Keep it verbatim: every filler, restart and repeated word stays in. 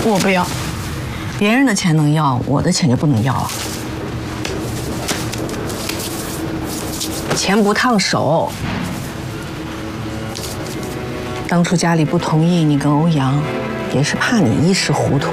我不要。别人的钱能要，我的钱就不能要啊。钱不烫手。当初家里不同意你跟欧阳，也是怕你一时糊涂。